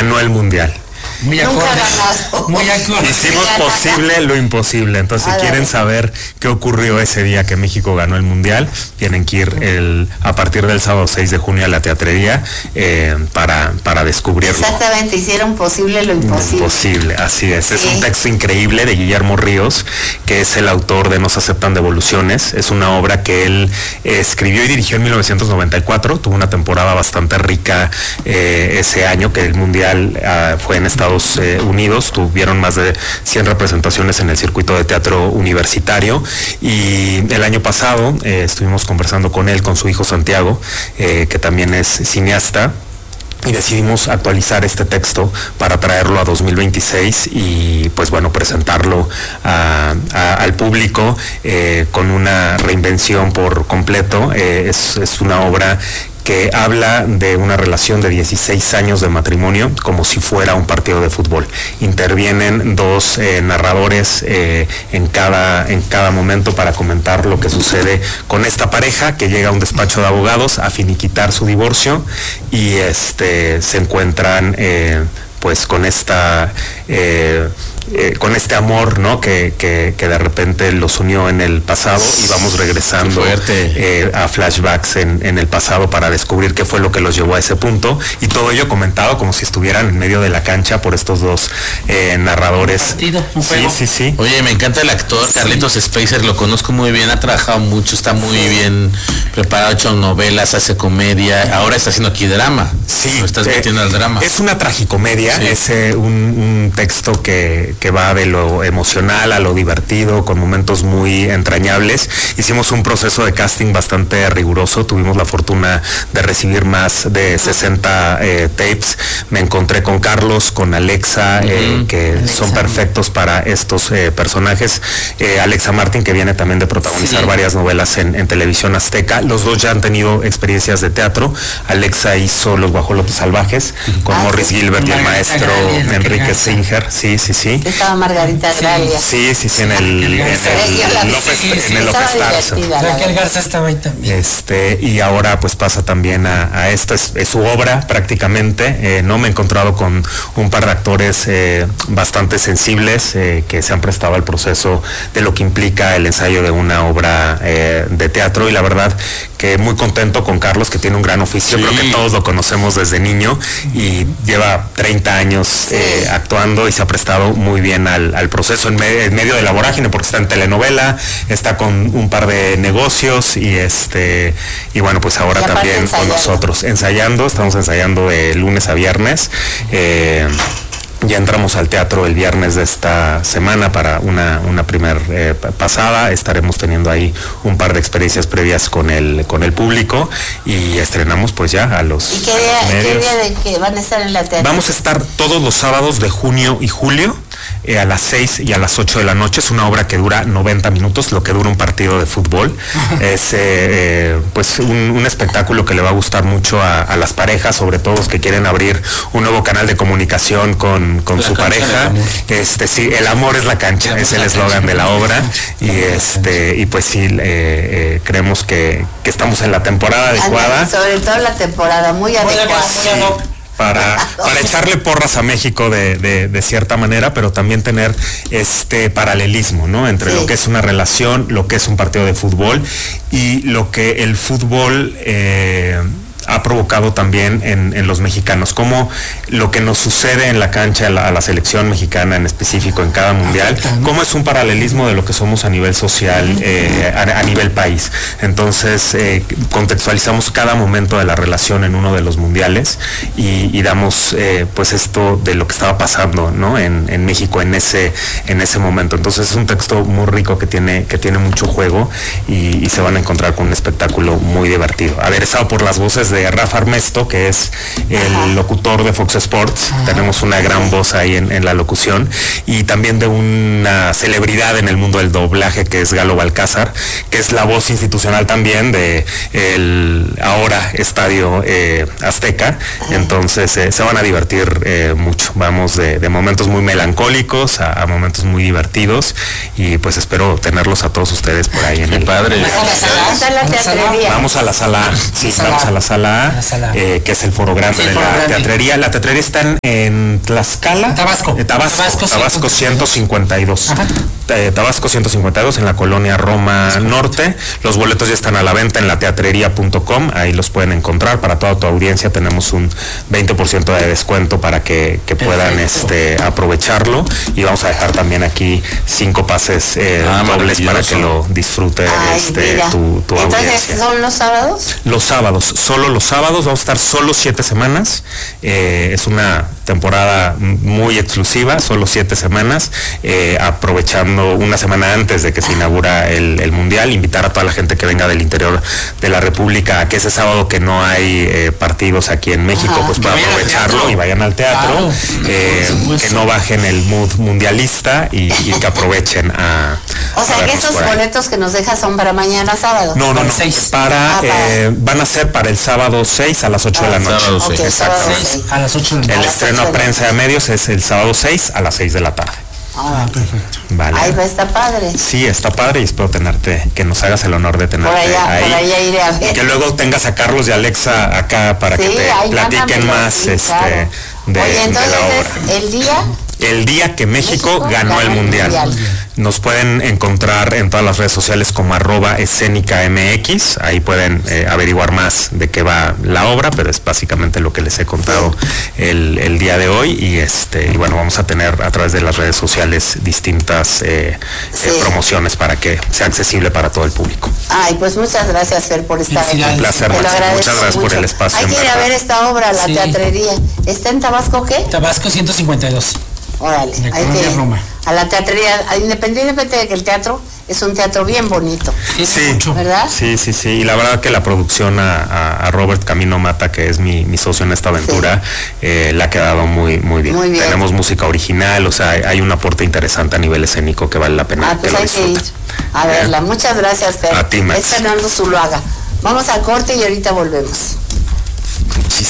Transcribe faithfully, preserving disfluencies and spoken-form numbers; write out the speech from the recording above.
ganó el Mundial. Muy Nunca acorde. ganado. Muy acorde. Hicimos posible lo imposible. Entonces, si A ver. quieren saber qué ocurrió ese día que México ganó el Mundial, tienen que ir el, a partir del sábado seis de junio a la teatrería eh, para, para descubrirlo. Exactamente, hicieron posible lo imposible. Imposible, así es. Es Sí. un texto increíble de Guillermo Ríos, que es el autor de No se aceptan devoluciones. Es una obra que él eh, escribió y dirigió en mil novecientos noventa y cuatro. Tuvo una temporada bastante rica eh, ese año, que el Mundial uh, fue en Estados eh, Unidos. Tuvieron más de cien representaciones en el circuito de teatro universitario. Y el año pasado eh, estuvimos conversando con él, con su hijo Santiago, eh, que también es cineasta. Y decidimos actualizar este texto para traerlo a dos mil veintiséis y pues bueno, presentarlo a, a, al público eh, con una reinvención por completo. Eh, es, es una obra que habla de una relación de dieciséis años de matrimonio como si fuera un partido de fútbol. Intervienen dos eh, narradores eh, en cada, en cada momento para comentar lo que sucede con esta pareja que llega a un despacho de abogados a finiquitar su divorcio y este se encuentran eh, pues con esta eh, eh, con este amor, ¿no? Que, que, que de repente los unió en el pasado y vamos regresando eh, a flashbacks en, en el pasado para descubrir qué fue lo que los llevó a ese punto, y todo ello comentado como si estuvieran en medio de la cancha por estos dos eh, narradores. Partido, un Sí, juego. sí, sí. Oye, me encanta el actor, Carlitos Spacer, lo conozco muy bien, ha trabajado mucho, está muy bien preparado, ha hecho novelas, hace comedia, ahora está haciendo aquí drama. Sí, Lo estás eh, metiendo al drama. Es una tragicomedia, Sí. es eh, un, un texto que, que va de lo emocional a lo divertido, con momentos muy entrañables. Hicimos un proceso de casting bastante riguroso, tuvimos la fortuna de recibir más de sesenta eh, tapes. Me encontré con Carlos, con Alexa, eh, Ujú. que Alexa. son perfectos para estos eh, personajes. Eh, Alexa Martín, que viene también de protagonizar Sí. varias novelas en, en televisión azteca. Los dos ya han tenido experiencias de teatro. Alexa hizo Los Guajolotes Salvajes con Ah, Morris sí. Gilbert y el Margarita maestro Gralia, la que Enrique canta. Singer. Sí, sí, sí. Estaba Margarita Gralia. Sí, sí, sí, en el, en el, Sí, yo la vi. López, Sí, sí, en el estaba López Tarso. divertida, la Raquel verdad. Garza estaba ahí también. Este, y ahora pues pasa también a, a esta, es, es su obra prácticamente. Eh, no me he encontrado con un par de actores eh, bastante sensibles eh, que se han prestado al proceso de lo que implica el ensayo de una obra eh, de teatro, y la verdad que muy contento con Carlos, que tiene un gran oficio. Sí. Creo que todos lo conocemos desde niño y lleva treinta años eh, actuando y se ha prestado muy bien al, al proceso en, me- en medio de la vorágine, porque está en telenovela, está con un par de negocios y este y bueno, pues ahora Y aparte también con ensayando. nosotros ensayando, estamos ensayando de lunes a viernes. eh, Ya entramos al teatro el viernes de esta semana para una, una primer eh, pasada. Estaremos teniendo ahí un par de experiencias previas con el, con el público y estrenamos pues ya a los, ¿Y qué a los día, qué medios. día de que van a estar en la teatro? Vamos a estar todos los sábados de junio y julio eh, a las seis y a las ocho de la noche. Es una obra que dura noventa minutos, lo que dura un partido de fútbol. Es eh, eh, pues un, un espectáculo que le va a gustar mucho a, a las parejas, sobre todo los que quieren abrir un nuevo canal de comunicación con, con La su cancha del pareja. amor. Este sí, el amor es la cancha, es el eslogan de la obra. Y este y pues sí, eh, eh, creemos que, que estamos en la temporada adecuada. Ándale, sobre todo la temporada, muy Muy adecuada. adecuada, muy adecuada. para, para echarle porras a México de, de, de cierta manera, pero también tener este paralelismo, ¿no? Entre Sí. lo que es una relación, lo que es un partido de fútbol y lo que el fútbol eh, ha provocado también en, en los mexicanos, como lo que nos sucede en la cancha a la, a la selección mexicana en específico en cada mundial, cómo es un paralelismo de lo que somos a nivel social, eh, a, a nivel país. Entonces eh, contextualizamos cada momento de la relación en uno de los mundiales y, y damos eh, pues esto de lo que estaba pasando, ¿no? en, en México en ese en ese momento. Entonces es un texto muy rico que tiene que tiene mucho juego y, y se van a encontrar con un espectáculo muy divertido. Aderezado por las voces de Rafa Armesto, que es el Ajá. locutor de Fox Sports. Tenemos una gran voz ahí en, en la locución, y también de una celebridad en el mundo del doblaje, que es Galo Balcázar, que es la voz institucional también de el ahora Estadio eh, Azteca. Entonces eh, se van a divertir eh, mucho. Vamos de, de momentos muy melancólicos a, a momentos muy divertidos, y pues espero tenerlos a todos ustedes por ahí en Qué el padre. Está la sala, está la teatrería. Vamos a la sala, sí, Sala. vamos a la sala sala, La sala. Eh, que es el foro grande Sí, el de foro la grande. teatrería. La teatrería está en, en Tlaxcala. Tabasco. Eh, Tabasco, Tabasco, Tabasco ciento cincuenta y dos. Ajá. Eh, Tabasco ciento cincuenta y dos en la colonia Roma Norte. Los boletos ya están a la venta en la teatrería punto com, ahí los pueden encontrar. Para toda tu audiencia tenemos un veinte por ciento de descuento para que, que puedan este, aprovecharlo, y vamos a dejar también aquí cinco pases eh, Ah, dobles para que lo disfrute Ay, este, mira. tu, tu Entonces, audiencia. ¿son los sábados? Los sábados, solo los sábados, vamos a estar solo siete semanas. Eh, es una temporada muy exclusiva, solo siete semanas, eh, aprovechando una semana antes de que se inaugura el, el Mundial, invitar a toda la gente que venga del interior de la República a que ese sábado que no hay eh, partidos aquí en México, Ajá. pues Que puedan vayan al aprovecharlo teatro. y vayan al teatro, Claro, eh, por supuesto. que no bajen el mood mundialista y, y que aprovechen a... O sea a que vernos esos por ahí. boletos que nos dejas son para mañana sábado. No, no, Para no. el seis. Para, Ah, para- eh, van a ser para el sábado seis a las ocho de la noche. sábado Ok, seis. sábado Exactamente. seis. A las ocho de la El noche. las estreno ocho a de la prensa de medios es el sábado seis a las seis de la tarde. Ah, Perfecto. Vale. ahí va, está padre. Sí, está padre y espero tenerte, que nos hagas el honor de tenerte Por allá, ahí. por allá iré a ver. Y que luego tengas a Carlos y Alexa acá para Sí, que te ahí platiquen mándamelo, más sí, este, claro. de, Oye, de entonces la obra. es el día. El día que México, México ganó, ganó el el mundial. Mundial. Nos pueden encontrar en todas las redes sociales como arroba escénica M X. Ahí pueden eh, averiguar más de qué va la obra, pero es básicamente lo que les he contado el, el día de hoy. Y este y bueno, vamos a tener a través de las redes sociales distintas eh, Sí. eh, promociones para que sea accesible para todo el público. Ay, pues muchas gracias, Fer, por estar aquí. Felicidades. Un placer, Te lo Maxi. agradezco Muchas gracias por mucho. el espacio, Hay en que ir a verdad. ver esta obra, La Sí. Teatrería. ¿Está en Tabasco qué? Tabasco ciento cincuenta y dos. Órale, En la hay colonia que Roma. a la teatrería, independientemente de que el teatro es un teatro bien bonito, Tiene Sí. mucho. ¿verdad? Sí, sí, sí. Y la verdad que la producción a, a- a Robert Camino Mata, que es mi, mi socio en esta aventura, eh, le ha quedado muy, muy bien. Muy bien. Tenemos música original, o sea, hay, hay un aporte interesante a nivel escénico que vale la pena Ah, que pues lo hay que ir disfruten. a verla. Muchas gracias, Fer. A ti, Max. Es Fernando Zuluaga. Vamos al corte y ahorita volvemos.